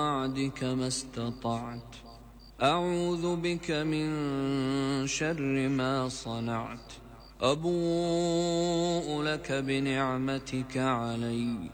بعدك ما استطعت. أعوذ بك من شر ما صنعت. أبوء لك بنعمتك علي